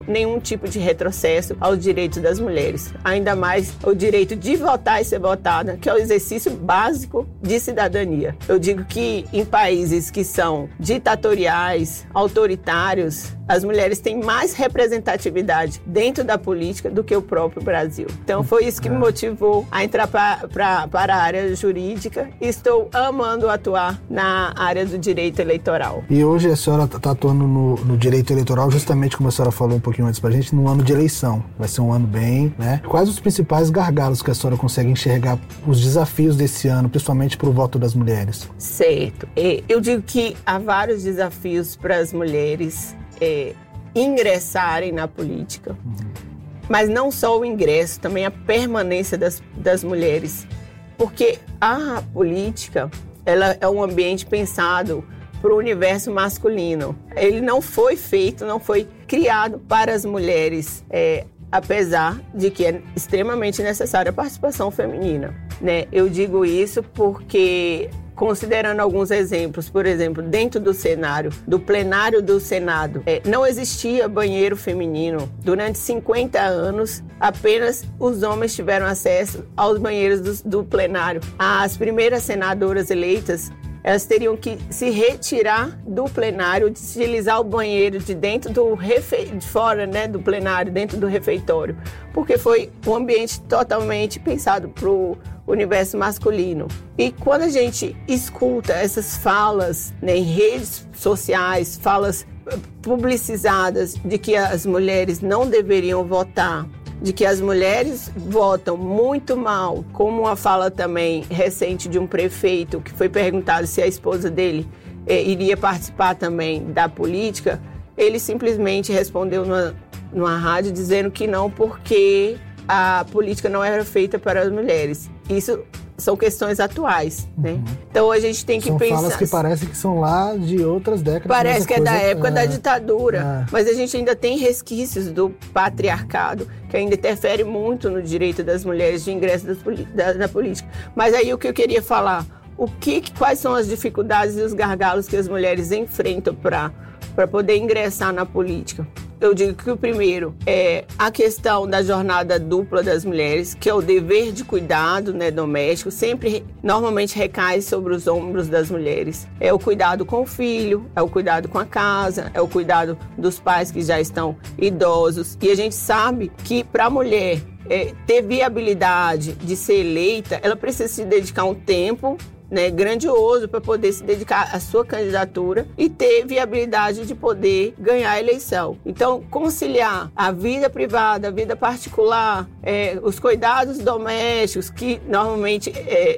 nenhum tipo de retrocesso aos direitos das mulheres, ainda mais o direito de votar e ser votada, que é o exercício básico de cidadania. Eu digo que em países que são ditatoriais, autoritários, as mulheres têm mais representatividade dentro da política do que o próprio Brasil. Então foi isso que me motivou a entrar para a área jurídica e estou amando atuar na área do direito eleitoral. E hoje a senhora está atuando no direito eleitoral, justamente como a senhora falou um pouquinho antes pra gente, no ano de eleição. Vai ser um ano bem, né? Quais os principais gargalos que a senhora consegue enxergar, os desafios desse ano, principalmente para o voto das mulheres? Certo. Eu digo que há vários desafios para as mulheres ingressarem na política. Mas não só o ingresso, também a permanência das mulheres. Porque a política, ela é um ambiente pensado para o universo masculino. Ele não foi feito, não foi criado para as mulheres, apesar de que é extremamente necessária a participação feminina, né? Eu digo isso porque, considerando alguns exemplos, por exemplo, dentro do cenário, do plenário do Senado, não existia banheiro feminino. Durante 50 anos, apenas os homens tiveram acesso aos banheiros do plenário. As primeiras senadoras eleitas, elas teriam que se retirar do plenário, utilizar o banheiro de dentro de fora, né, do plenário, dentro do refeitório, porque foi um ambiente totalmente pensado para o universo masculino. E quando a gente escuta essas falas, né, em redes sociais, falas publicizadas de que as mulheres não deveriam votar, de que as mulheres votam muito mal, como uma fala também recente de um prefeito que foi perguntado se a esposa dele iria participar também da política, ele simplesmente respondeu numa rádio dizendo que não, porque a política não era feita para as mulheres. Isso são questões atuais, né? Então a gente tem que pensar... São falas que parecem que são lá de outras décadas. Parece que é da época da ditadura, mas a gente ainda tem resquícios do patriarcado, que ainda interfere muito no direito das mulheres de ingresso na política. Mas aí o que eu queria falar, quais são as dificuldades e os gargalos que as mulheres enfrentam para poder ingressar na política? Eu digo que o primeiro é a questão da jornada dupla das mulheres, que é o dever de cuidado, né, doméstico, normalmente recai sobre os ombros das mulheres. É o cuidado com o filho, é o cuidado com a casa, é o cuidado dos pais que já estão idosos. E a gente sabe que para a mulher ter viabilidade de ser eleita, ela precisa se dedicar um tempo, né, grandioso para poder se dedicar à sua candidatura e ter viabilidade de poder ganhar a eleição. Então, conciliar a vida privada, a vida particular, os cuidados domésticos, que normalmente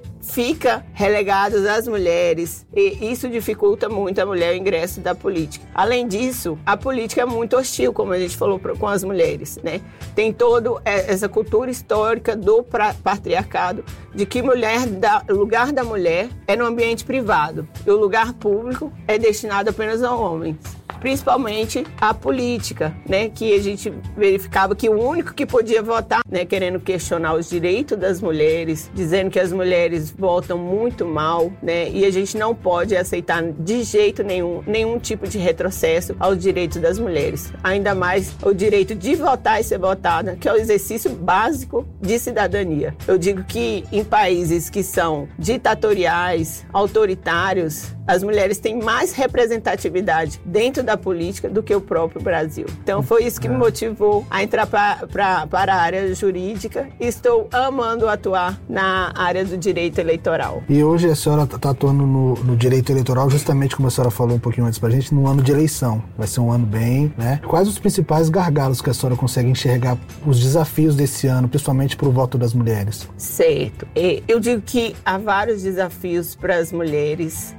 fica relegados às mulheres, e isso dificulta muito a mulher o ingresso da política. Além disso, a política é muito hostil, como a gente falou, com as mulheres, né? Tem toda essa cultura histórica do patriarcado, de que o lugar da mulher é no ambiente privado e o lugar público é destinado apenas a homens. Principalmente a política, né, que a gente verificava que o único que podia votar, né, querendo questionar os direitos das mulheres, dizendo que as mulheres votam muito mal, né, e a gente não pode aceitar de jeito nenhum tipo de retrocesso aos direitos das mulheres, ainda mais o direito de votar e ser votada, que é o exercício básico de cidadania. Eu digo que em países que são ditatoriais, autoritários, as mulheres têm mais representatividade dentro da política do que o próprio Brasil. Então foi isso que me motivou a entrar para a área jurídica e estou amando atuar na área do direito eleitoral. E hoje a senhora está atuando no direito eleitoral, justamente como a senhora falou um pouquinho antes pra gente, no ano de eleição. Vai ser um ano bem, né? Quais os principais gargalos que a senhora consegue enxergar, os desafios desse ano, principalmente para o voto das mulheres? Certo. Eu digo que há vários desafios para as mulheres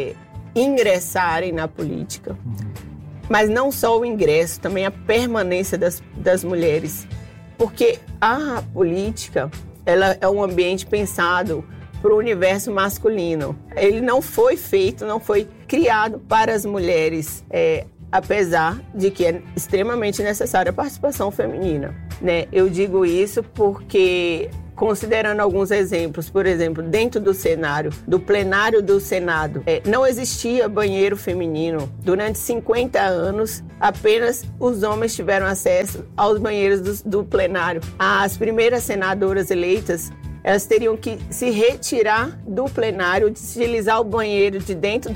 ingressarem na política, mas não só o ingresso, também a permanência das mulheres, porque a política, ela é um ambiente pensado para o universo masculino. Ele não foi feito, não foi criado para as mulheres, apesar de que é extremamente necessária a participação feminina, né? Eu digo isso porque, considerando alguns exemplos, por exemplo, dentro do cenário, do plenário do Senado, não existia banheiro feminino. Durante 50 anos, apenas os homens tiveram acesso aos banheiros do plenário. As primeiras senadoras eleitas, elas teriam que se retirar do plenário, utilizar o banheiro de dentro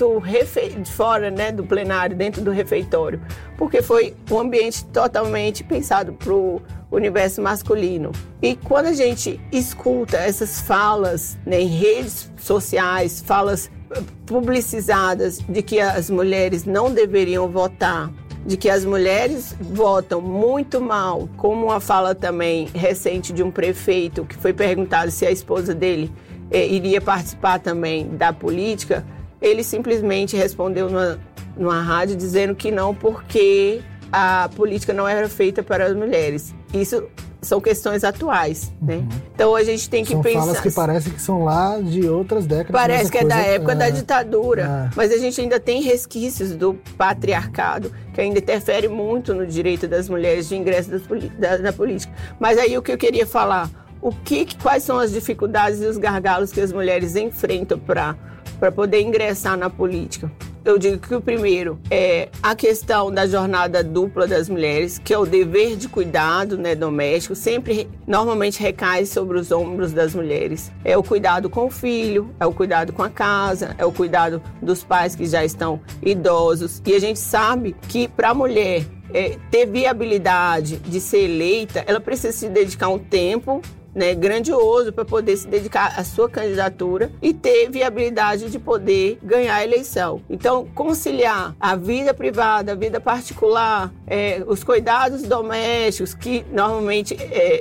de fora, né, do plenário, dentro do refeitório, porque foi um ambiente totalmente pensado para o universo masculino. E quando a gente escuta essas falas, né, em redes sociais, falas publicizadas de que as mulheres não deveriam votar, de que as mulheres votam muito mal, como uma fala também recente de um prefeito que foi perguntado se a esposa dele iria participar também da política, ele simplesmente respondeu numa rádio dizendo que não, porque a política não era feita para as mulheres. Isso são questões atuais, né? Então a gente tem que pensar... São falas que parecem que são lá de outras décadas. Parece que é da época da ditadura, mas a gente ainda tem resquícios do patriarcado, que ainda interfere muito no direito das mulheres de ingresso na política. Mas aí o que eu queria falar, quais são as dificuldades e os gargalos que as mulheres enfrentam para poder ingressar na política? Eu digo que o primeiro é a questão da jornada dupla das mulheres, que é o dever de cuidado, né, doméstico, normalmente recai sobre os ombros das mulheres. É o cuidado com o filho, é o cuidado com a casa, é o cuidado dos pais que já estão idosos. E a gente sabe que para a mulher ter viabilidade de ser eleita, ela precisa se dedicar um tempo, né, grandioso para poder se dedicar à sua candidatura e ter viabilidade de poder ganhar a eleição. Então, conciliar a vida privada, a vida particular, os cuidados domésticos, que normalmente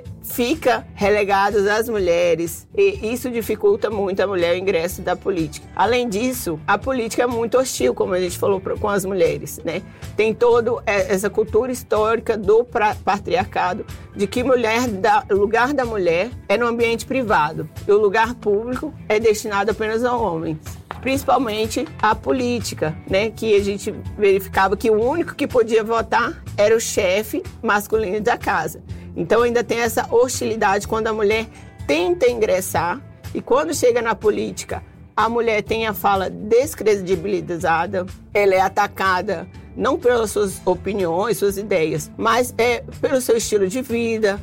fica relegados às mulheres, e isso dificulta muito a mulher o ingresso da política. Além disso, a política é muito hostil, como a gente falou, com as mulheres, né? Tem toda essa cultura histórica do patriarcado, de que o lugar da mulher é no ambiente privado e o lugar público é destinado apenas a homens. Principalmente a política, né? Que a gente verificava que o único que podia votar era o chefe masculino da casa. Então ainda tem essa hostilidade quando a mulher tenta ingressar, e quando chega na política, a mulher tem a fala descredibilizada, ela é atacada não pelas suas opiniões, suas ideias, mas pelo seu estilo de vida,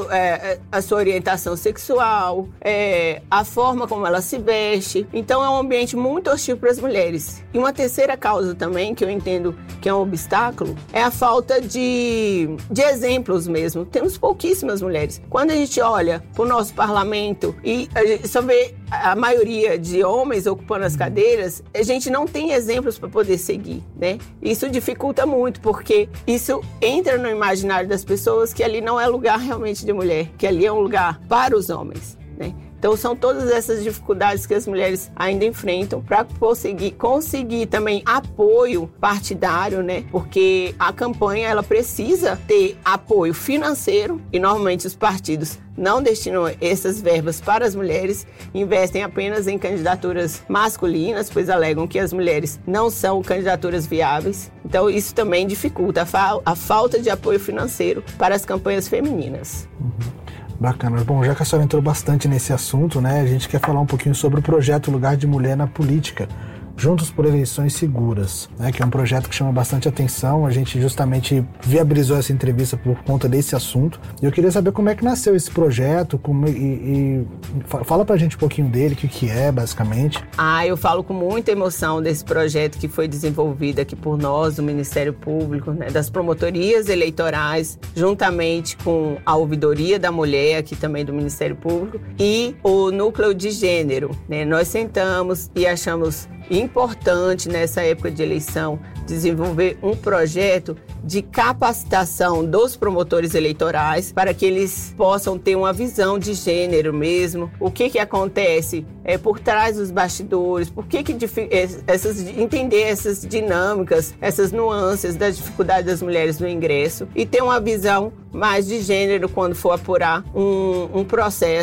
a sua orientação sexual, a forma como ela se veste. Então é um ambiente muito hostil para as mulheres. E uma terceira causa também, que eu entendo que é um obstáculo, é a falta de exemplos mesmo. Temos pouquíssimas mulheres. Quando a gente olha para o nosso parlamento e a gente só vê a maioria de homens ocupando as cadeiras, a gente não tem exemplos para poder seguir, né? Isso dificulta muito, porque isso entra no imaginário das pessoas que ali não é lugar realmente de mulher, que ali é um lugar para os homens, né? Então são todas essas dificuldades que as mulheres ainda enfrentam para conseguir também apoio partidário, né? Porque a campanha ela precisa ter apoio financeiro e normalmente os partidos não destinam essas verbas para as mulheres, investem apenas em candidaturas masculinas, pois alegam que as mulheres não são candidaturas viáveis. Então isso também dificulta a falta de apoio financeiro para as campanhas femininas. Bacana. Bom, já que a senhora entrou bastante nesse assunto, né, a gente quer falar um pouquinho sobre o projeto Lugar de Mulher na Política, Juntos por Eleições Seguras, né, que é um projeto que chama bastante atenção. A gente justamente viabilizou essa entrevista por conta desse assunto. E eu queria saber como é que nasceu esse projeto, fala pra gente um pouquinho dele, o que é, basicamente. Eu falo com muita emoção desse projeto que foi desenvolvido aqui por nós, do Ministério Público, né, das promotorias eleitorais, juntamente com a Ouvidoria da Mulher, aqui também do Ministério Público, e o Núcleo de Gênero, né? Nós sentamos e achamos importante, nessa época de eleição, desenvolver um projeto de capacitação dos promotores eleitorais para que eles possam ter uma visão de gênero mesmo. O que acontece por trás dos bastidores, entender essas dinâmicas, essas nuances das dificuldades das mulheres no ingresso e ter uma visão mais de gênero quando for apurar um processo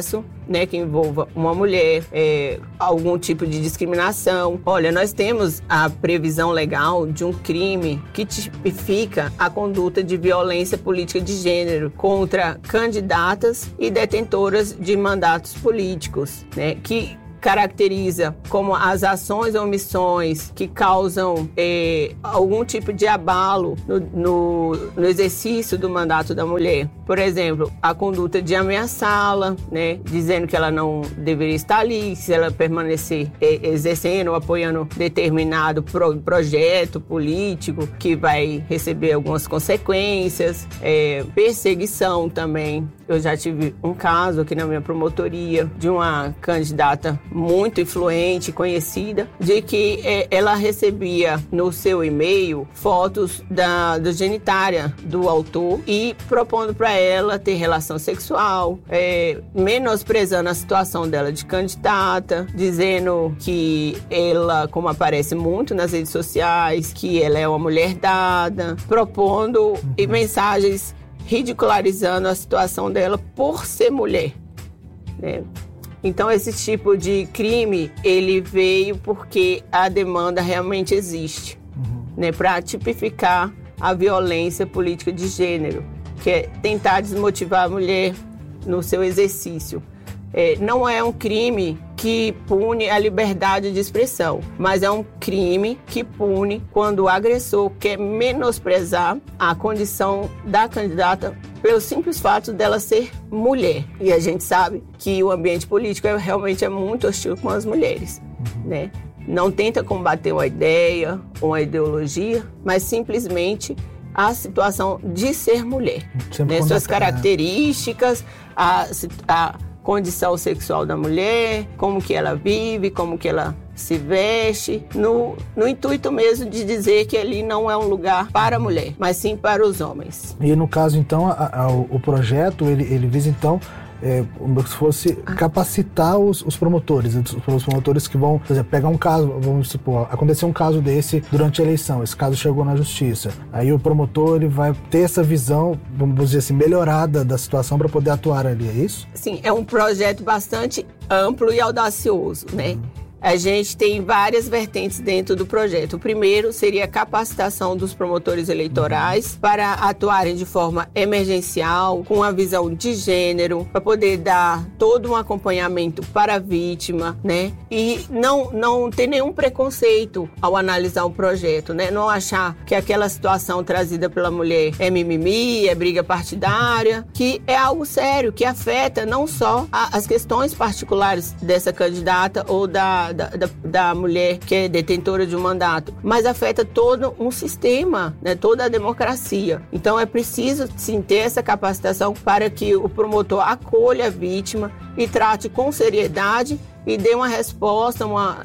né, que envolva uma mulher, algum tipo de discriminação. Olha, nós temos a previsão legal de um crime que tipifica a conduta de violência política de gênero contra candidatas e detentoras de mandatos políticos, né, que caracteriza como as ações ou omissões que causam algum tipo de abalo no exercício do mandato da mulher. Por exemplo, a conduta de ameaçá-la, né, dizendo que ela não deveria estar ali, se ela permanecer exercendo ou apoiando determinado projeto político que vai receber algumas consequências, perseguição também. Eu já tive um caso aqui na minha promotoria de uma candidata muito influente, conhecida, de que ela recebia no seu e-mail fotos da genitália do autor e propondo para ela ter relação sexual, menosprezando a situação dela de candidata, dizendo que ela, como aparece muito nas redes sociais, que ela é uma mulher dada, propondo mensagens ridicularizando a situação dela por ser mulher, né? Então, esse tipo de crime, ele veio porque a demanda realmente existe, né, para tipificar a violência política de gênero, que é tentar desmotivar a mulher no seu exercício. Não é um crime que pune a liberdade de expressão, mas é um crime que pune quando o agressor quer menosprezar a condição da candidata pelo simples fato dela ser mulher. E a gente sabe que o ambiente político realmente é muito hostil com as mulheres, né? Não tenta combater uma ideia ou uma ideologia, mas simplesmente a situação de ser mulher, né? Suas características, a condição sexual da mulher, como que ela vive, como que ela se veste, no intuito mesmo de dizer que ali não é um lugar para a mulher, mas sim para os homens. E no caso, então, o projeto, ele visa, então, como se fosse capacitar os promotores, os promotores que vão, por exemplo, pegar um caso, vamos supor, aconteceu um caso desse durante a eleição, esse caso chegou na justiça, aí o promotor ele vai ter essa visão, vamos dizer assim, melhorada da situação para poder atuar ali, é isso? Sim, é um projeto bastante amplo e audacioso, né? A gente tem várias vertentes dentro do projeto. O primeiro seria a capacitação dos promotores eleitorais para atuarem de forma emergencial, com a visão de gênero, para poder dar todo um acompanhamento para a vítima, né? E não ter nenhum preconceito ao analisar o projeto, né? Não achar que aquela situação trazida pela mulher é mimimi, é briga partidária, que é algo sério, que afeta não só as questões particulares dessa candidata ou da mulher que é detentora de um mandato, mas afeta todo um sistema, né, toda a democracia. Então é preciso sim ter essa capacitação para que o promotor acolha a vítima e trate com seriedade e dê uma resposta,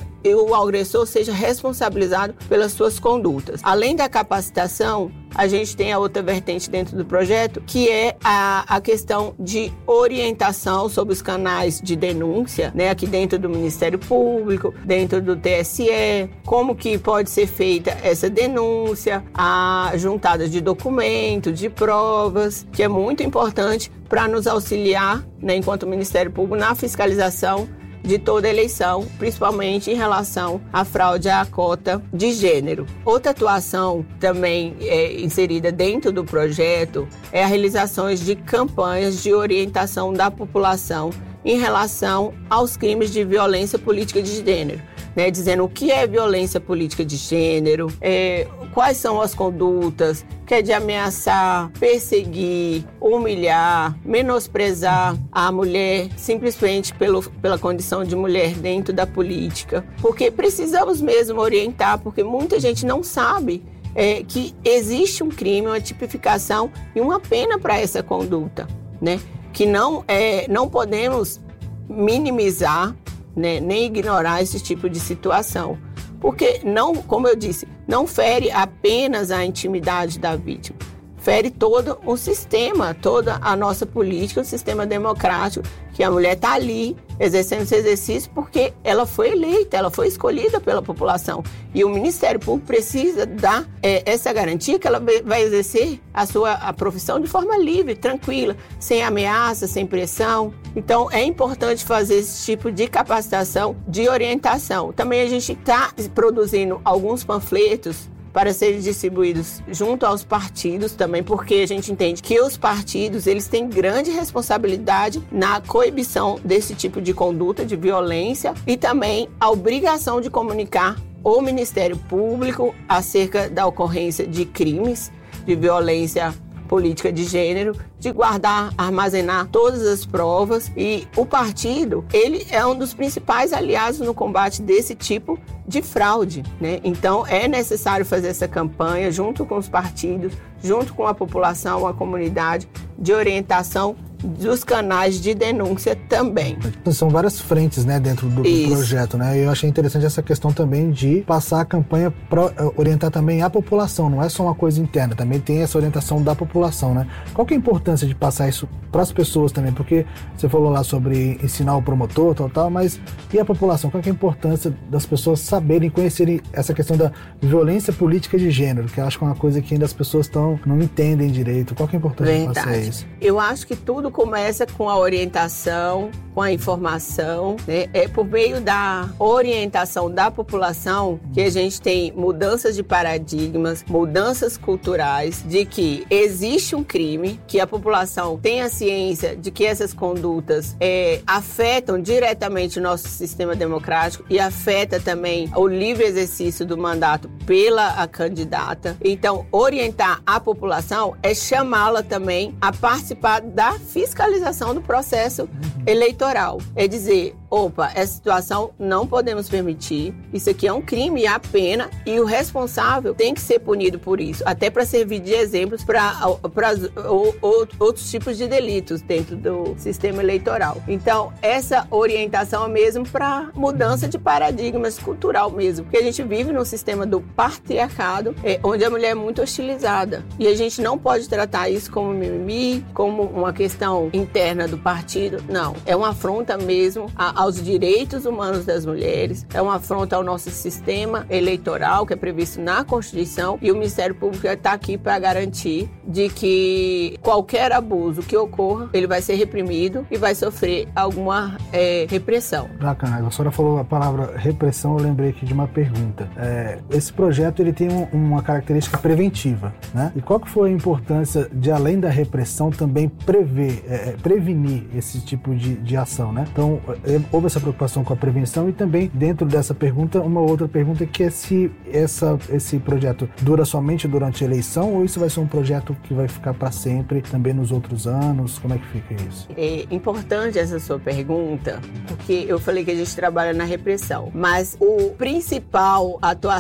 o agressor seja responsabilizado pelas suas condutas. Além da capacitação, a gente tem a outra vertente dentro do projeto, que é a questão de orientação sobre os canais de denúncia, né, aqui dentro do Ministério Público, dentro do TSE, como que pode ser feita essa denúncia, a juntada de documentos, de provas, que é muito importante para nos auxiliar, né, enquanto Ministério Público, na fiscalização de toda a eleição, principalmente em relação à fraude à cota de gênero. Outra atuação também inserida dentro do projeto é a realização de campanhas de orientação da população em relação aos crimes de violência política de gênero, né, dizendo o que é violência política de gênero, quais são as condutas, que é de ameaçar, perseguir, humilhar, menosprezar a mulher simplesmente pela condição de mulher dentro da política. Porque precisamos mesmo orientar, porque muita gente não sabe que existe um crime, uma tipificação e uma pena para essa conduta, né? Que não podemos minimizar, né, nem ignorar esse tipo de situação. Porque, como eu disse, não fere apenas a intimidade da vítima, fere todo o sistema, toda a nossa política, o sistema democrático, que a mulher está ali exercendo esse exercício porque ela foi eleita, ela foi escolhida pela população. E o Ministério Público precisa dar essa garantia que ela vai exercer a profissão de forma livre, tranquila, sem ameaça, sem pressão. Então, é importante fazer esse tipo de capacitação, de orientação. Também a gente está produzindo alguns panfletos para serem distribuídos junto aos partidos também, porque a gente entende que os partidos, eles têm grande responsabilidade na coibição desse tipo de conduta, de violência, e também a obrigação de comunicar ao Ministério Público acerca da ocorrência de crimes de violência política de gênero, de guardar, armazenar todas as provas. E o partido, ele é um dos principais aliados no combate desse tipo de fraude, né? Então, é necessário fazer essa campanha junto com os partidos, junto com a população, a comunidade, de orientação dos canais de denúncia também. São várias frentes, né, dentro do projeto, né? Eu achei interessante essa questão também de passar a campanha para orientar também a população, não é só uma coisa interna, também tem essa orientação da população, né? Qual que é a importância de passar isso para as pessoas também? Porque você falou lá sobre ensinar o promotor, tal, mas e a população? Qual que é a importância das pessoas saberem, conhecerem essa questão da violência política de gênero, que eu acho que é uma coisa que ainda as pessoas não entendem direito. Qual que é a importância de passar isso? Eu acho que tudo começa com a orientação, com a informação, né? É por meio da orientação da população que a gente tem mudanças de paradigmas, mudanças culturais, de que existe um crime, que a população tenha ciência de que essas condutas afetam diretamente o nosso sistema democrático e afeta também o livre exercício do mandato pela candidata. Então, orientar a população é chamá-la também a participar da fiscalização do processo eleitoral. É dizer, opa, essa situação não podemos permitir, isso aqui é um crime e há pena, e o responsável tem que ser punido por isso, até para servir de exemplos para outros tipos de delitos dentro do sistema eleitoral. Então, essa orientação é mesmo para mudança de paradigmas cultural mesmo, porque a gente vive num sistema do patriarcado, onde a mulher é muito hostilizada, e a gente não pode tratar isso como mimimi, como uma questão interna do partido, não. É uma afronta mesmo aos direitos humanos das mulheres, é uma afronta ao nosso sistema eleitoral, que é previsto na Constituição, e o Ministério Público está aqui para garantir de que qualquer abuso que ocorra, ele vai ser reprimido e vai sofrer alguma repressão. Bacana, a senhora falou a palavra repressão, eu lembrei aqui de uma pergunta. Esse projeto, ele tem uma característica preventiva, né? E qual que foi a importância de, além da repressão, também prevenir esse tipo de ação, né? Então, houve essa preocupação com a prevenção, e também, dentro dessa pergunta, uma outra pergunta, que é se esse projeto dura somente durante a eleição, ou isso vai ser um projeto que vai ficar para sempre, também nos outros anos? Como é que fica isso? É importante essa sua pergunta, porque eu falei que a gente trabalha na repressão, mas a principal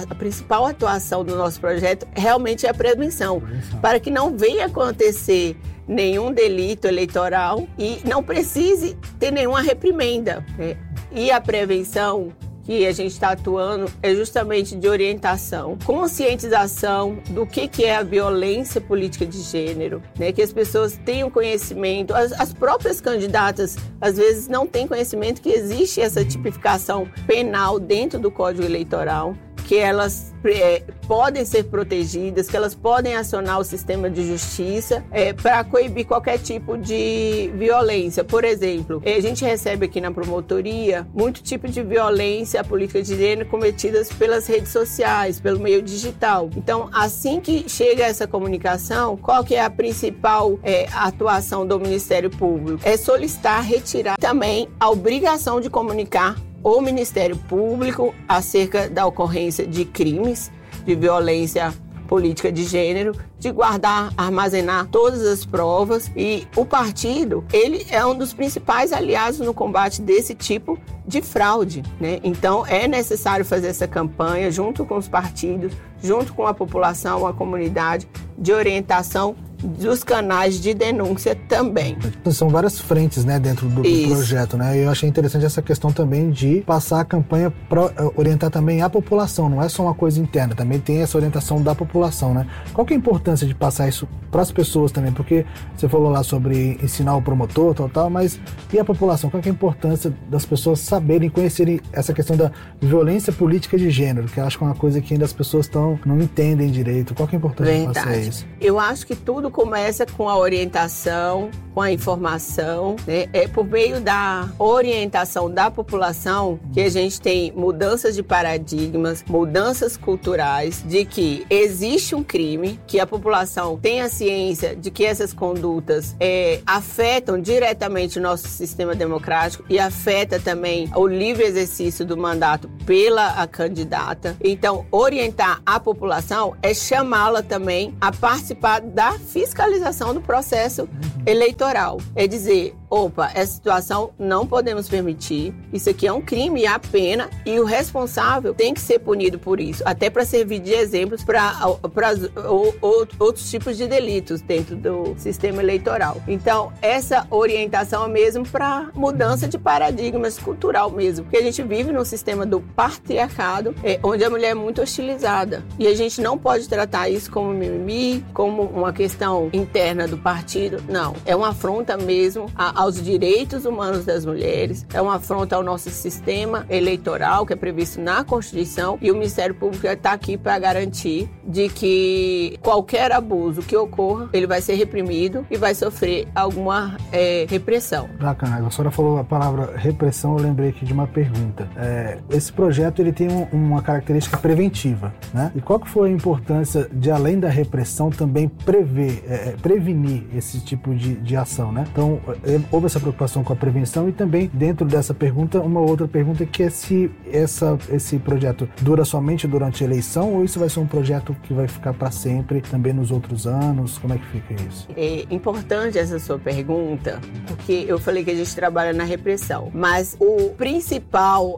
atuação do nosso projeto realmente é a prevenção, para que não venha acontecer nenhum delito eleitoral e não precise ter nenhuma reprimenda, né? E a prevenção que a gente está atuando é justamente de orientação, conscientização do que é a violência política de gênero, né? Que as pessoas tenham conhecimento, as próprias candidatas às vezes não têm conhecimento que existe essa tipificação penal dentro do Código Eleitoral, que elas podem ser protegidas, que elas podem acionar o sistema de justiça para coibir qualquer tipo de violência. Por exemplo, a gente recebe aqui na promotoria muito tipo de violência política de gênero cometidas pelas redes sociais, pelo meio digital. Então, assim que chega essa comunicação, qual que é a principal atuação do Ministério Público? É solicitar, retirar também a obrigação de comunicar o Ministério Público acerca da ocorrência de crimes de violência política de gênero, de guardar, armazenar todas as provas. E o partido, ele é um dos principais aliados no combate desse tipo de fraude, né? Então, é necessário fazer essa campanha junto com os partidos, junto com a população, a comunidade, de orientação dos canais de denúncia também. São várias frentes, né, dentro do projeto, né? Eu achei interessante essa questão também de passar a campanha para orientar também a população, não é só uma coisa interna, também tem essa orientação da população, né? Qual que é a importância de passar isso para as pessoas também? Porque você falou lá sobre ensinar o promotor, tal, mas e a população? Qual que é a importância das pessoas saberem, conhecerem essa questão da violência política de gênero, que eu acho que é uma coisa que ainda as pessoas não entendem direito. Qual que é a importância de passar isso? Eu acho que tudo começa com a orientação, com a informação, né? É por meio da orientação da população que a gente tem mudanças de paradigmas, mudanças culturais, de que existe um crime, que a população tenha ciência de que essas condutas afetam diretamente o nosso sistema democrático e afeta também o livre exercício do mandato pela candidata. Então, orientar a população é chamá-la também a participar da fiscalização do processo eleitoral. É dizer, opa, essa situação não podemos permitir, isso aqui é um crime e há pena, e o responsável tem que ser punido por isso, até para servir de exemplos para outros tipos de delitos dentro do sistema eleitoral. Então, essa orientação é mesmo para mudança de paradigmas cultural mesmo, porque a gente vive num sistema do patriarcado, onde a mulher é muito hostilizada, e a gente não pode tratar isso como mimimi, como uma questão interna do partido, não. É uma afronta mesmo aos direitos humanos das mulheres, é uma afronta ao nosso sistema eleitoral, que é previsto na Constituição, e o Ministério Público está aqui para garantir de que qualquer abuso que ocorra, ele vai ser reprimido e vai sofrer alguma repressão. Bacana, a senhora falou a palavra repressão, eu lembrei aqui de uma pergunta. Esse projeto ele tem uma característica preventiva, né? E qual que foi a importância de, além da repressão, também prevenir esse tipo de ação, né? Então, houve essa preocupação com a prevenção e também, dentro dessa pergunta, uma outra pergunta que é se esse projeto dura somente durante a eleição ou isso vai ser um projeto que vai ficar para sempre, também nos outros anos? Como é que fica isso? É importante essa sua pergunta, porque eu falei que a gente trabalha na repressão, mas a principal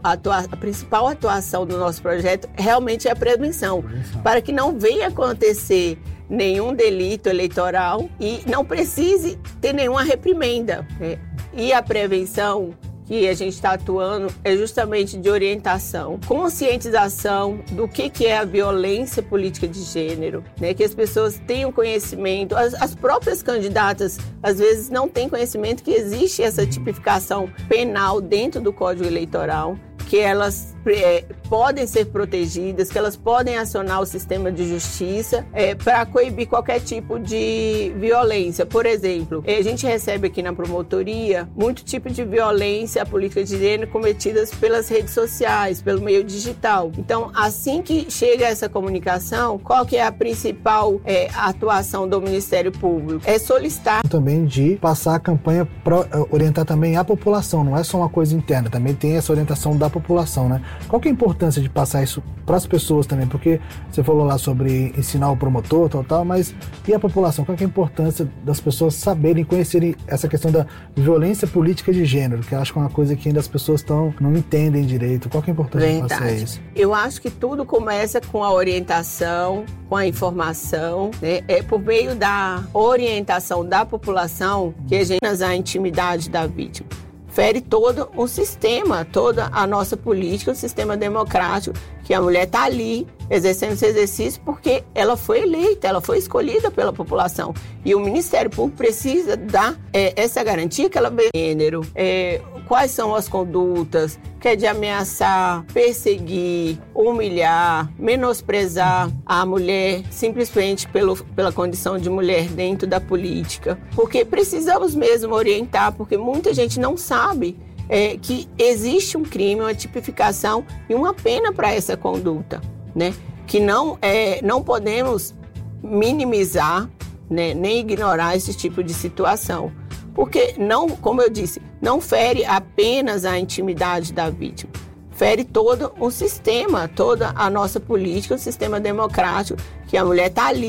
atuação do nosso projeto realmente é a prevenção, para que não venha acontecer nenhum delito eleitoral e não precise ter nenhuma reprimenda. E a prevenção que a gente está atuando é justamente de orientação, conscientização do que é a violência política de gênero, né? Que as pessoas tenham conhecimento, as próprias candidatas às vezes não têm conhecimento que existe essa tipificação penal dentro do Código Eleitoral, que elas podem ser protegidas, que elas podem acionar o sistema de justiça para coibir qualquer tipo de violência. Por exemplo, a gente recebe aqui na promotoria muito tipo de violência política de gênero cometidas pelas redes sociais, pelo meio digital. Então, assim que chega essa comunicação, qual que é a principal atuação do Ministério Público? É solicitar também de passar a campanha para orientar também a população, não é só uma coisa interna, também tem essa orientação da população, né? Qual que é a importância de passar isso para as pessoas também? Porque você falou lá sobre ensinar o promotor, tal, mas e a população? Qual que é a importância das pessoas saberem, conhecerem essa questão da violência política de gênero, que eu acho que é uma coisa que ainda as pessoas não entendem direito. Qual que é a importância de passar isso? Eu acho que tudo começa com a orientação, com a informação, né? É por meio da orientação da população que a gente tem a intimidade da vítima. Fere todo o sistema, toda a nossa política, o sistema democrático, que a mulher está ali exercendo esse exercício porque ela foi eleita, ela foi escolhida pela população. E o Ministério Público precisa dar essa garantia que ela vê gênero, quais são as condutas, que é de ameaçar, perseguir, humilhar, menosprezar a mulher simplesmente pela condição de mulher dentro da política. Porque precisamos mesmo orientar, porque muita gente não sabe que existe um crime, uma tipificação e uma pena para essa conduta, né? Que não podemos minimizar, né, nem ignorar esse tipo de situação. Porque, como eu disse, não fere apenas a intimidade da vítima, fere todo o sistema, toda a nossa política, o sistema democrático, que a mulher está ali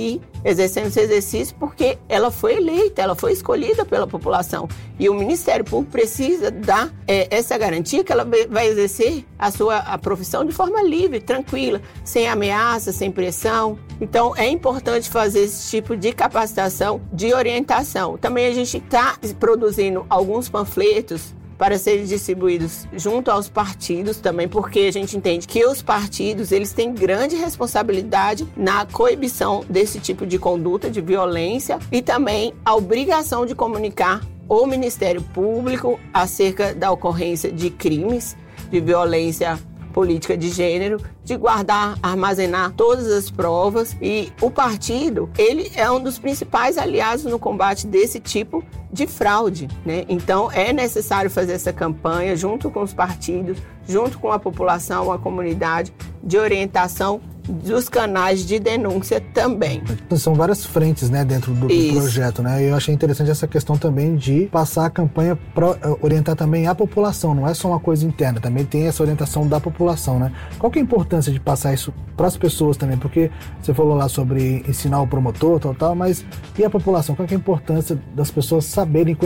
exercendo esse exercício porque ela foi eleita, ela foi escolhida pela população. E o Ministério Público precisa dar essa garantia que ela vai exercer a profissão de forma livre, tranquila, sem ameaça, sem pressão. Então, é importante fazer esse tipo de capacitação, de orientação. Também a gente está produzindo alguns panfletos para serem distribuídos junto aos partidos também, porque a gente entende que os partidos, eles têm grande responsabilidade na coibição desse tipo de conduta, de violência, e também a obrigação de comunicar ao Ministério Público acerca da ocorrência de crimes, de violência política de gênero, de guardar, armazenar todas as provas. E o partido, ele é um dos principais aliados no combate desse tipo de fraude, né? Então, é necessário fazer essa campanha junto com os partidos, junto com a população, a comunidade, de orientação dos canais de denúncia também. São várias frentes, né, dentro do projeto, né? Eu achei interessante essa questão também de passar a campanha para orientar também a população, não é só uma coisa interna, também tem essa orientação da população, né? Qual que é a importância de passar isso para as pessoas também? Porque você falou lá sobre ensinar o promotor, tal, mas e a população? Qual que é a importância das pessoas saberem,